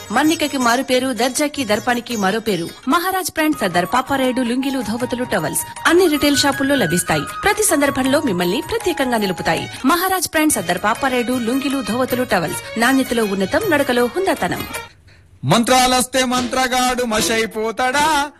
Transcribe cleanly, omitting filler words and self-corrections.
మన్నికకి మారు పేరు, దర్జాకి దర్పానికి మరో పేరు. మహారాజ్ బ్రాండ్ సర్దార్ పాపారాయుడు లుంగీలు, ధోవతులు, టవల్స్ అన్ని రిటైల్ షాపుల్లో లభిస్తాయి. ప్రతి సందర్భంలో మిమ్మల్ని ప్రత్యేకంగా నిలుపుతాయి. మహారాజ్ బ్రాండ్ సర్దార్ పాపారాయుడు లుంగీలు, ధోవతులు, టవల్స్ నాణ్యతలో ఉన్నతం, నడకలో హుందాతనం. మంత్రాలొస్తే మంత్రగాడు మషైపోతాడా